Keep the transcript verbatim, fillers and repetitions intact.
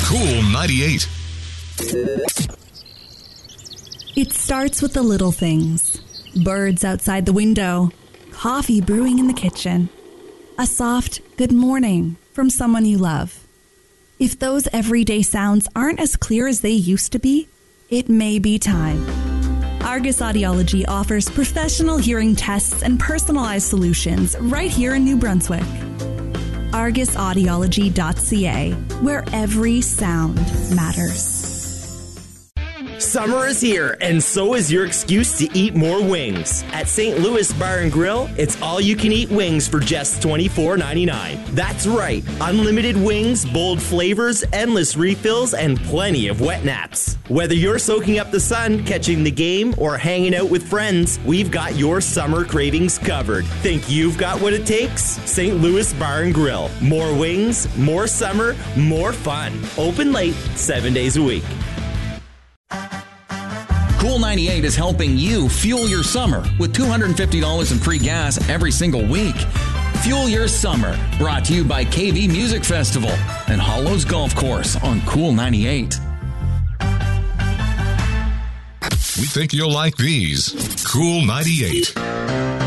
Cool ninety-eight. It starts with the little things. Birds outside the window. Coffee brewing in the kitchen. A soft good morning from someone you love. If those everyday sounds aren't as clear as they used to be, it may be time. Argus Audiology offers professional hearing tests and personalized solutions right here in New Brunswick. argus audiology dot c a, where every sound matters. Summer is here, and so is your excuse to eat more wings. At Saint Louis Bar and Grill, it's all-you-can-eat wings for just twenty-four ninety-nine. That's right, unlimited wings, bold flavors, endless refills, and plenty of wet naps. Whether you're soaking up the sun, catching the game, or hanging out with friends, we've got your summer cravings covered. Think you've got what it takes? Saint Louis Bar and Grill. More wings, more summer, more fun. Open late, seven days a week. Cool ninety-eight is helping you fuel your summer with two hundred fifty dollars in free gas every single week. Fuel your summer, brought to you by K V Music Festival and Hollows Golf Course on Cool ninety-eight. We think you'll like these. Cool ninety-eight.